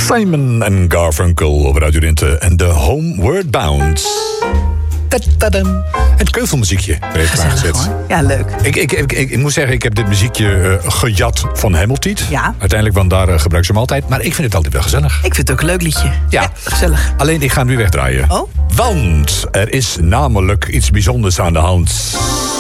Simon en Garfunkel op Radio Rinte en de Homeward Bound. Het keuvelmuziekje heeft aangezet. Ja, leuk. Ik moet zeggen, ik heb dit muziekje gejat van Hamilton. Ja. Uiteindelijk, want daar gebruik ze hem altijd. Maar ik vind het altijd wel gezellig. Ik vind het ook een leuk liedje. Ja, gezellig. Alleen, ik ga hem nu wegdraaien. Oh? Want er is namelijk iets bijzonders aan de hand.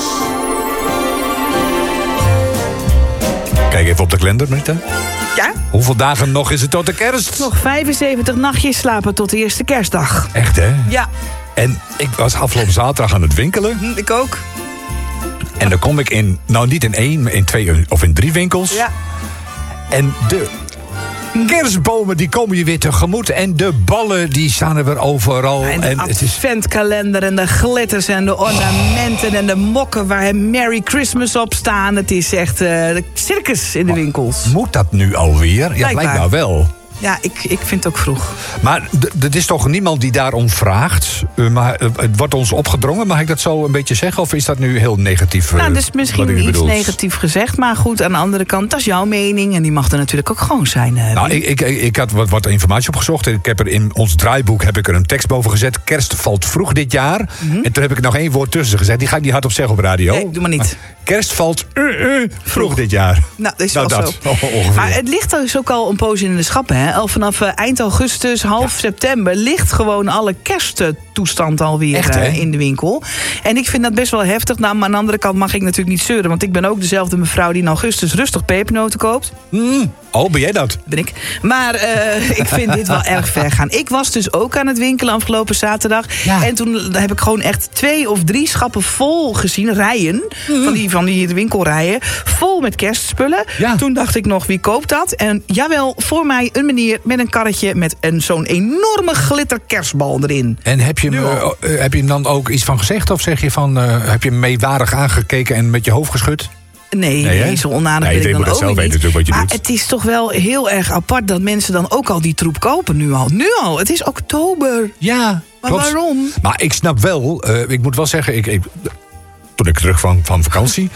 Kijk even op de kalender, Marita. Ja? Hoeveel dagen nog is het tot de kerst? Nog 75 nachtjes slapen tot de eerste kerstdag. Echt, hè? Ja. En ik was afgelopen zaterdag aan het winkelen. Ik ook. En dan kom ik in, nou niet in 1, maar in 2 of in 3 winkels. Ja. En de kerstbomen die komen je weer tegemoet. En de ballen die staan er weer overal. En de het is adventkalender en de glitters en de ornamenten en de mokken waar Merry Christmas op staan. Het is echt circus in de winkels. Moet dat nu alweer? Ja, blijkbaar wel. Ja, ik vind het ook vroeg. Maar er is toch niemand die daarom vraagt? Maar het wordt ons opgedrongen, mag ik dat zo een beetje zeggen? Of is dat nu heel negatief? Nou, dus misschien iets negatief gezegd. Maar goed, aan de andere kant, dat is jouw mening. En die mag er natuurlijk ook gewoon zijn. Nou, ik had wat informatie opgezocht. Ik heb er in ons draaiboek een tekst boven gezet. Kerst valt vroeg dit jaar. Mm-hmm. En toen heb ik nog 1 woord tussen gezet. Die ga ik niet hardop zeggen op radio. Nee, doe maar niet. Kerst valt vroeg dit jaar. Nou, dat is wel zo. Maar het ligt dus ook al een poos in de schappen, hè? Al vanaf eind augustus, half september ligt gewoon alle kersttoestand alweer in de winkel. En ik vind dat best wel heftig. Nou, maar aan de andere kant mag ik natuurlijk niet zeuren. Want ik ben ook dezelfde mevrouw die in augustus rustig pepernoten koopt. Oh, ben jij dat? Ben ik. Maar ik vind dit wel erg ver gaan. Ik was dus ook aan het winkelen afgelopen zaterdag. Ja. En toen heb ik gewoon echt 2 of 3 schappen vol gezien. Rijen. Van die winkelrijen. Vol met kerstspullen. Ja. Toen dacht ik nog, wie koopt dat? En jawel, voor mij een meneer met een karretje met zo'n enorme glitter kerstbal erin. En heb je hem dan ook iets van gezegd? Of zeg je van, heb je hem meewarig aangekeken en met je hoofd geschud? Nee, zo onaardig ben ik dan ook niet. Weten wat je maar doet. Het is toch wel heel erg apart dat mensen dan ook al die troep kopen nu al. Nu al, het is oktober. Ja, maar klopt. Waarom? Maar ik snap wel, ik moet wel zeggen, toen ik terug van vakantie,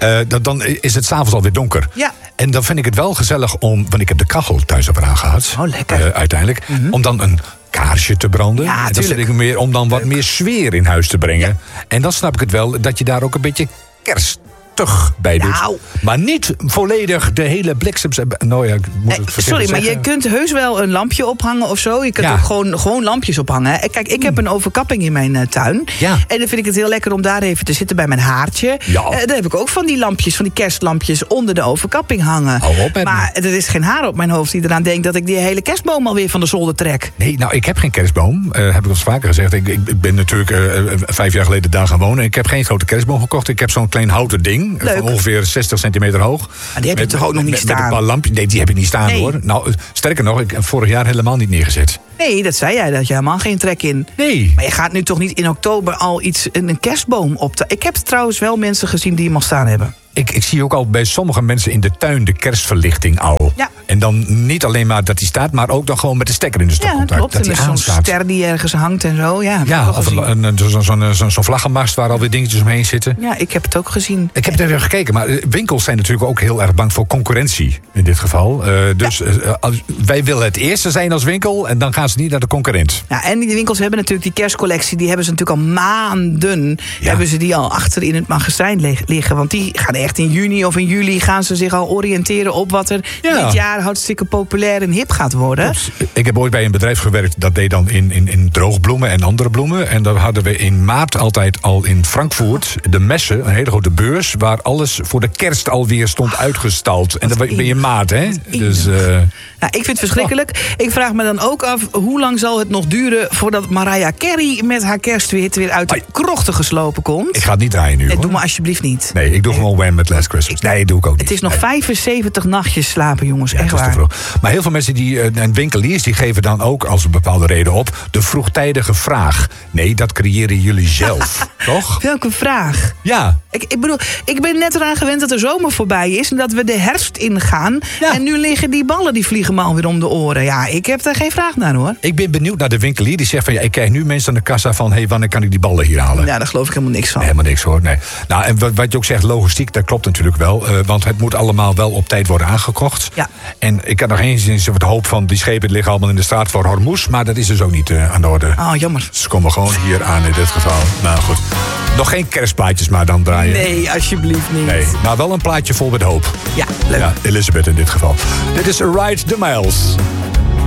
dan is het 's avonds alweer donker. Ja. En dan vind ik het wel gezellig want ik heb de kachel thuis op aangehad. Oh, lekker. Uiteindelijk. Mm-hmm. Om dan een kaarsje te branden. Ja, en dan zit ik meer om dan wat meer sfeer in huis te brengen. Ja. En dan snap ik het wel dat je daar ook een beetje kerst bij doet. Nou. Maar niet volledig de hele bliksems. Nou ja, ik moet het sorry, maar je kunt heus wel een lampje ophangen of zo. Je kunt ook gewoon lampjes ophangen. Kijk, ik heb een overkapping in mijn tuin. Ja. En dan vind ik het heel lekker om daar even te zitten bij mijn haartje. Ja. Dan heb ik ook van die lampjes, van die kerstlampjes onder de overkapping hangen. Maar er is geen haar op mijn hoofd die eraan denkt dat ik die hele kerstboom alweer van de zolder trek. Nee, nou, ik heb geen kerstboom. Heb ik al eens vaker gezegd. Ik ben natuurlijk 5 jaar geleden daar gaan wonen. Ik heb geen grote kerstboom gekocht. Ik heb zo'n klein houten ding. Leuk. Van ongeveer 60 centimeter hoog. Maar die heb je toch ook nog niet staan? Met een paar lampjes. Nee, die heb ik niet staan hoor. Nou, sterker nog, ik heb vorig jaar helemaal niet neergezet. Nee, dat zei jij. Dat je helemaal geen trek in. Nee. Maar je gaat nu toch niet in oktober al een kerstboom op. Ik heb trouwens wel mensen gezien die hem al staan hebben. Ik zie ook al bij sommige mensen in de tuin de kerstverlichting al. Ja. En dan niet alleen maar dat die staat, maar ook dan gewoon met de stekker in de stopcontact. Ja, klopt. Dat en zo'n ster die ergens hangt en zo. Ja, of zo'n vlaggenmast waar alweer dingetjes omheen zitten. Ja, ik heb het ook gezien. Ik heb het even gekeken, maar winkels zijn natuurlijk ook heel erg bang voor concurrentie in dit geval. Wij willen het eerste zijn als winkel en dan gaan ze niet naar de concurrent. Ja, en die winkels hebben natuurlijk die kerstcollectie, die hebben ze natuurlijk al maanden. Hebben ze die al achter in het magazijn liggen. Want die gaan echt in juni of in juli gaan ze zich al oriënteren op wat er dit jaar hartstikke populair en hip gaat worden. Ik heb ooit bij een bedrijf gewerkt dat deed dan in droogbloemen en andere bloemen. En dan hadden we in maart altijd al in Frankfurt de Messe, een hele grote beurs, waar alles voor de kerst alweer stond uitgestald. En dan ben je maart, hè? Dus, nou, ik vind het verschrikkelijk. Ik vraag me dan ook af, hoe lang zal het nog duren voordat Mariah Carey met haar kersthit weer uit de krochten geslopen komt? Ik ga het niet draaien nu. Doe maar alsjeblieft niet. Nee, ik doe gewoon Wham met Last Christmas. Nee, doe ik ook niet. Het is nog 75 nachtjes slapen, jongens. Echt waar. Maar heel veel mensen en winkeliers die geven dan ook als een bepaalde reden op de vroegtijdige vraag. Nee, dat creëren jullie zelf. Toch? Welke vraag? Ja. Ik bedoel, ik ben net eraan gewend dat de zomer voorbij is... en dat we de herfst ingaan. Ja. En nu liggen die ballen, die vliegen me alweer om de oren. Ja, ik heb daar geen vraag naar, hoor. Ik ben benieuwd naar de winkelier. Die zegt van, ik krijg nu mensen aan de kassa van... wanneer kan ik die ballen hier halen? Ja, daar geloof ik helemaal niks van. Nee, helemaal niks, hoor. Nee. Nou, en wat je ook zegt, logistiek, dat klopt natuurlijk wel. Want het moet allemaal wel op tijd worden aangekocht. Ja. En ik had nog eens wat hoop van... die schepen liggen allemaal in de straat voor Hormuz... maar dat is dus ook niet aan de orde. Oh, jammer. Ze komen gewoon hier aan in dit geval. Nou, goed. Nog geen kerstplaatjes maar dan draaien. Nee, alsjeblieft niet. Nee, maar wel een plaatje vol met hoop. Ja, leuk. Ja, Elizabeth in dit geval. Dit is A Ride the Miles.